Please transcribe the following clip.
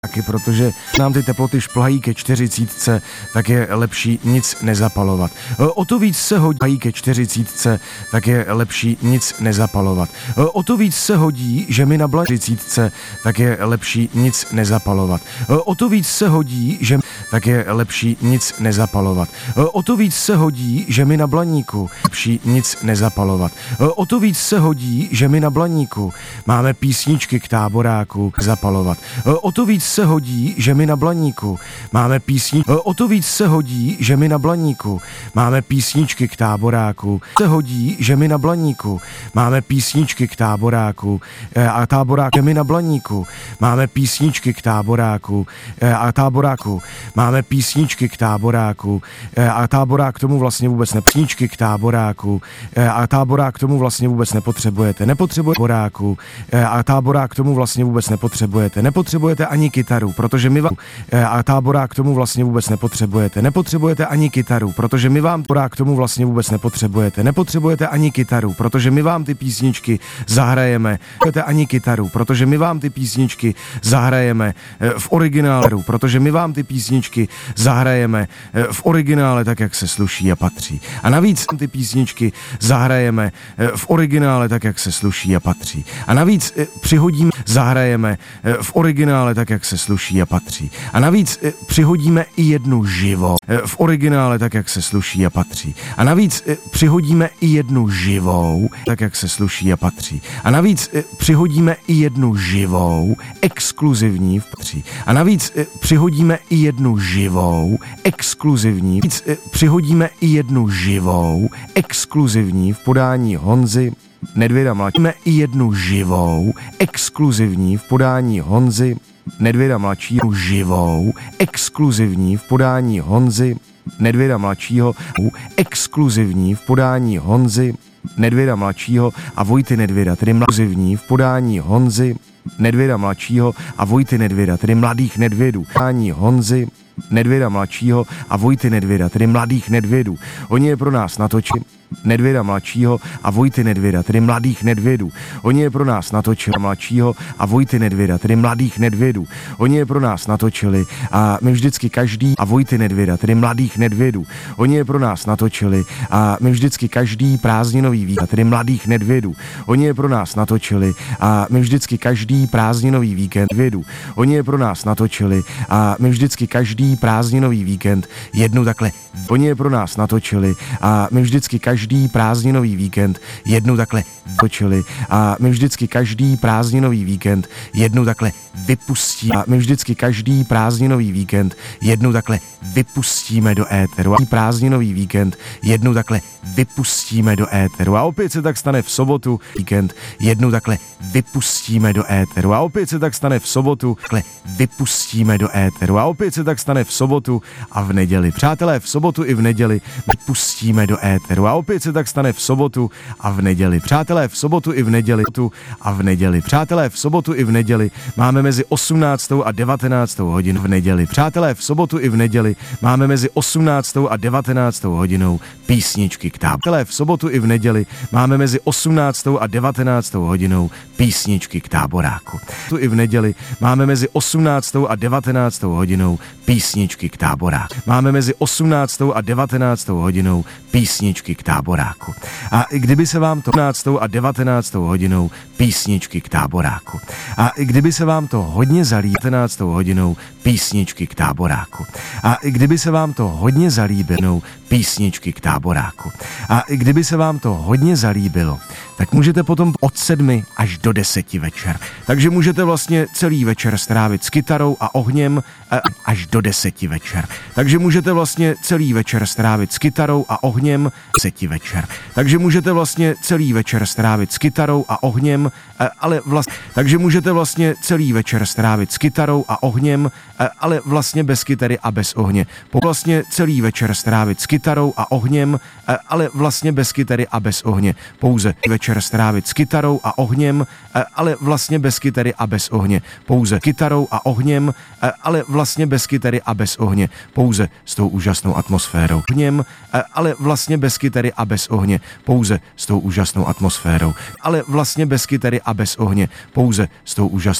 taky, protože nám ty teploty šplhají ke 40, tak je lepší nic nezapalovat. O to víc se hodí ke 40, tak je lepší nic nezapalovat. O to víc se hodí, že mi na 40, tak je lepší nic nezapalovat. O to víc se hodí, že tak je lepší nic nezapalovat. O to víc se hodí, že mi na Blaníku lepší nic nezapalovat. O to víc se hodí, že mi na Blaníku máme písničky k táboráku zapalovat. O to víc se hodí, že mi na Blaníku máme o to víc se hodí, že mi na Blaníku máme písničky k táboráku. Se hodí, že mi na Blaníku máme písničky k táboráku a táborák, že mi na Blaníku máme písničky k táboráku a táboráku máme písničky k táboráku a táborák k tomu vlastně vůbec písničky k táboráku a táborák k tomu vlastně vůbec nepotřebujete. Nepotřebujete táboráku a táborák k tomu vlastně vůbec nepotřebujete. Nepotřebujete ani kytaru, protože my vám a táborák k tomu vlastně vůbec nepotřebujete. Nepotřebujete ani kytaru, protože my vám táborák k tomu vlastně vůbec nepotřebujete. Nepotřebujete ani kytaru, protože my vám ty písničky zahrajeme. Nepotřebujete ani kytaru, protože my vám ty písničky zahrajeme v originálu, protože my vám ty písničky zahrajeme v originále tak, jak se sluší a patří. A navíc ty písničky zahrajeme v originále tak, jak se sluší a patří. A navíc přihodíme, zahrajeme v originále tak, jak se sluší a patří. A navíc přihodíme i jednu živou v originále tak, jak se sluší a patří. A navíc přihodíme i jednu živou tak, jak se sluší a patří. A navíc přihodíme i jednu živou exkluzivní v patří. A navíc přihodíme i jednu živou exkluzivní. Přihodíme i jednu živou exkluzivní v podání Honzy Nedvěda mladšího. I jednu živou exkluzivní v podání Honzy Nedvěda mladšího. Živou exkluzivní v podání Honzy Nedvěda mladšího. Exkluzivní v podání Honzy Nedvěda mladšího a Vojty Nedvěda, tedy exkluzivní v podání Honzy Nedvěda mladšího a Vojty Nedvěda, tedy mladých nedvědů. Podání Honzy Nedvěda mladšího a Vojty Nedvěda, tedy mladých nedvědů. Oni je pro nás natočili. Nedvěda mladšího a Vojty Nedvěda, tedy mladých nedvědů. Oni je pro nás natočili mladšího a Vojty Nedvěda, tedy mladých nedvědů. Oni je pro nás natočili a my vždycky každý a Vojty Nedvěda, tedy mladých nedvědů. Oni je pro nás natočili a my vždycky každý prázdninový víkend, tedy mladých nedvědů. Oni je pro nás natočili a my vždycky každý prázdninový víkend vědů. Oni je pro nás natočili a my vždycky každý prázdninový víkend jednu takhle. Oni je pro nás natočili a my vždycky každý prázdninový víkend jednu takhle točili a my vždycky každý prázdninový víkend jednu takhle vypustí a my vždycky každý prázdninový víkend jednu takhle vypustíme do éteru. A prázdninový víkend jednu takhle vypustíme do éteru. A opět se tak stane v sobotu víkend jednu takhle vypustíme do éteru. A opět se tak stane v sobotu takhle vypustíme do éteru. A opět se tak stane v sobotu a v neděli. Přátelé, v sobotu i v neděli vypustíme do éteru. A opět se tak stane v sobotu a v neděli. Přátelé, v sobotu i v neděli a v neděli. Přátelé, v sobotu i v neděli máme mezi 18. a 19. hodinou v neděli. Přátelé, v sobotu i v neděli máme mezi 18. a 19. hodinou písničky k táboráku. Přátelé, v sobotu i v neděli máme mezi 18. a 19. hodinou písničky k táboráku. Tu i v neděli máme mezi 18. a 19. hodinou písničky k táboráku. Máme mezi 18. a 19. hodinou písničky k táboráku. A kdyby se vám to 18. a 19. hodinou písničky k táboráku. A kdyby se vám to hodně zalíbilo 19. hodinou písničky k táboráku. A kdyby se vám to hodně zalíbilo písničky k táboráku. A kdyby se vám to hodně zalíbilo, tak můžete potom od 7 až do 10 večer. Takže můžete vlastně celý večer strávit s kytarou a ohněm až do 10 večer. Takže můžete vlastně celý večer strávit s kytarou a ohněm 10 večer. Takže můžete vlastně celý večer strávit s kytarou a ohněm, takže můžete vlastně celý večer strávit s kytarou a ohněm, ale vlastně bez kytary a bez ohně. Vlastně celý večer strávit s kytarou a ohněm, ale vlastně bez kytary a bez ohně. Pouze večer strávit s kytarou a ohněm, ale vlastně bez kytary a bez ohně. Pouze kytarou a ohněm, ale vlastně bez kytary a bez ohně. Pouze s tou úžasnou atmosférou. Ohněm, ale vlastně bez kytary a bez ohně. Pouze s tou úžasnou atmosférou. Ale vlastně bez kytary a bez ohně. Pouze s tou úžasnou